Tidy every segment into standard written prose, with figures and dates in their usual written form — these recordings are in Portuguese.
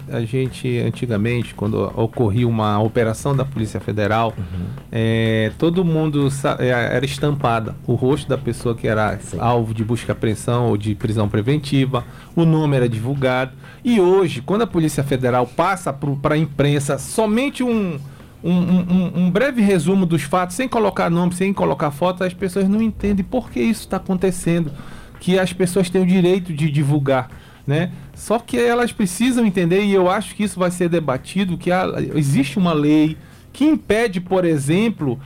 a gente antigamente, quando ocorria uma operação da Polícia Federal, todo mundo era estampada o rosto da pessoa que era alvo de busca e apreensão ou de prisão preventiva, o nome era divulgado. E hoje, quando a Polícia Federal passa para a imprensa somente um breve resumo dos fatos, sem colocar nome, sem colocar foto, as pessoas não entendem por que isso está acontecendo, que as pessoas têm o direito de divulgar, né? Só que elas precisam entender, e eu acho que isso vai ser debatido, que existe uma lei que impede, por exemplo,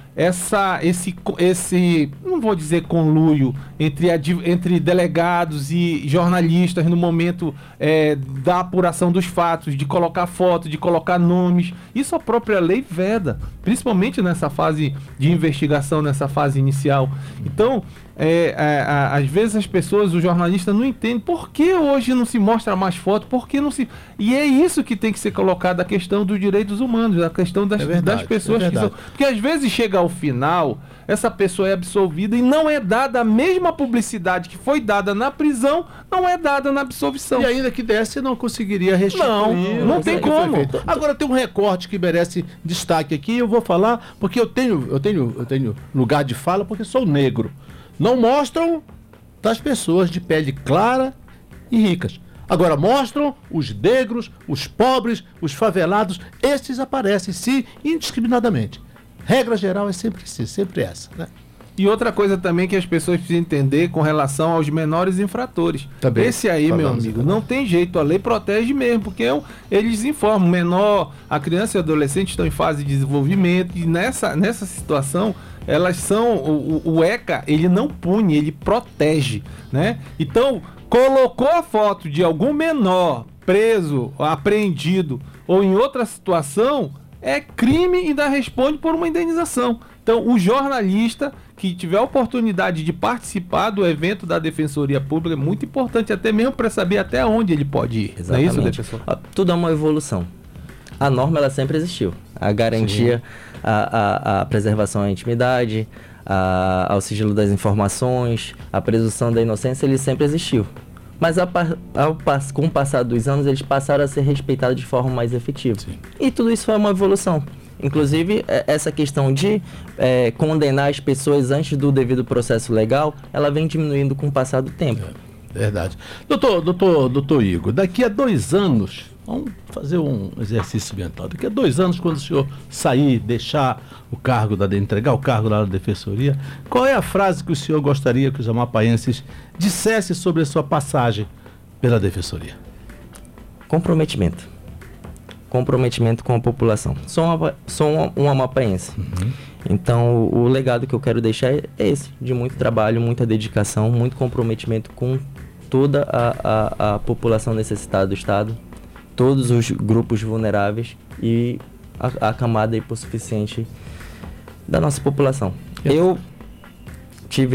esse não vou dizer conluio entre delegados e jornalistas no momento da apuração dos fatos, de colocar fotos, de colocar nomes. Isso a própria lei veda, principalmente nessa fase de investigação, nessa fase inicial. Então, às vezes as pessoas, os jornalistas não entendem por que hoje não se mostra mais foto, por que não se... E é isso que tem que ser colocado, a questão dos direitos humanos, a questão das pessoas que são... Porque às vezes chega ao final, essa pessoa é absolvida e não é dada a mesma publicidade que foi dada na prisão, não é dada na absolvição. E ainda que desse, não conseguiria restituir. Não tem como. Agora tem um recorte que merece destaque aqui, eu vou falar, porque eu tenho lugar de fala, porque sou negro. Não mostram das pessoas de pele clara e ricas. Agora mostram os negros, os pobres, os favelados. Esses aparecem, sim, indiscriminadamente. Regra geral é sempre essa, né? E outra coisa também que as pessoas precisam entender com relação aos menores infratores. Também. Esse aí, meu amigo, não tem jeito, a lei protege mesmo, porque eles informam, a criança e o adolescente estão em fase de desenvolvimento, e nessa situação, elas são, o ECA, ele não pune, ele protege, né? Então, colocou a foto de algum menor preso, apreendido, ou em outra situação, é crime e ainda responde por uma indenização. Então, o jornalista que tiver a oportunidade de participar do evento da Defensoria Pública é muito importante, até mesmo para saber até onde ele pode ir. Exatamente. Não é isso, defensor? Tudo é uma evolução. A norma, ela sempre existiu. A garantia, a preservação à intimidade, ao sigilo das informações, a presunção da inocência, ele sempre existiu. Mas com o passar dos anos, eles passaram a ser respeitados de forma mais efetiva. Sim. E tudo isso foi uma evolução. Inclusive, essa questão de condenar as pessoas antes do devido processo legal, ela vem diminuindo com o passar do tempo. Verdade. Doutor Igor, daqui a 2 anos, vamos fazer um exercício mental. Daqui a 2 anos, quando o senhor sair, deixar o cargo, entregar o cargo lá da Defensoria, qual é a frase que o senhor gostaria que os amapaenses dissessem sobre a sua passagem pela Defensoria? Comprometimento com a população. Sou um amapaense. Então, o legado que eu quero deixar é esse, de muito trabalho, muita dedicação, muito comprometimento com toda a população necessitada do Estado, todos os grupos vulneráveis e a camada hipossuficiente da nossa população. Eu tive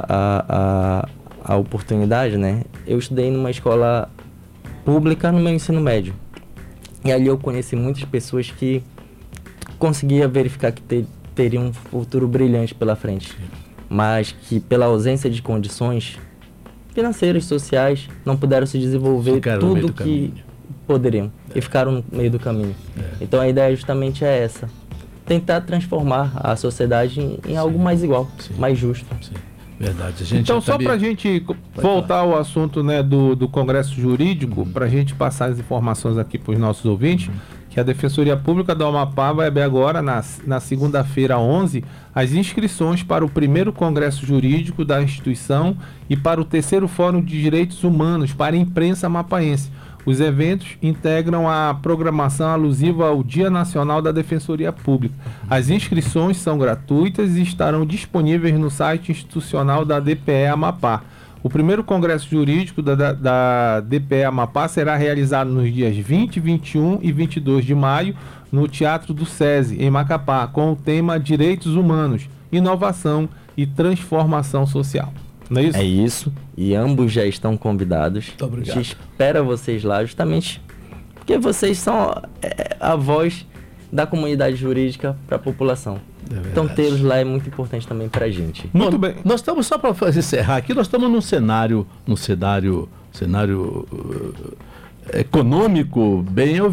a oportunidade, né? Eu estudei numa escola pública no meu ensino médio. E ali eu conheci muitas pessoas que conseguia verificar que teriam um futuro brilhante pela frente. Mas que pela ausência de condições financeiras, sociais, não puderam se desenvolver tudo que poderiam. E ficaram no meio do caminho. Então a ideia justamente é essa. Tentar transformar a sociedade em algo mais igual, mais justo. Sim. Verdade. Então, só para a gente voltar ao assunto, né, do Congresso Jurídico, para a gente passar as informações aqui para os nossos ouvintes, que a Defensoria Pública do Amapá vai abrir agora, na segunda-feira, 11, as inscrições para o primeiro Congresso Jurídico da instituição e para o terceiro Fórum de Direitos Humanos para a imprensa amapaense. Os eventos integram a programação alusiva ao Dia Nacional da Defensoria Pública. As inscrições são gratuitas e estarão disponíveis no site institucional da DPE Amapá. O primeiro Congresso Jurídico da DPE Amapá será realizado nos dias 20, 21 e 22 de maio no Teatro do SESI, em Macapá, com o tema Direitos Humanos, Inovação e Transformação Social. Não é isso? É isso. E ambos já estão convidados. Muito obrigado. A gente espera vocês lá justamente porque vocês são a voz da comunidade jurídica para a população. Então tê-los lá é muito importante também para a gente. Muito bem. Nós estamos, só para encerrar aqui, nós estamos num cenário econômico bem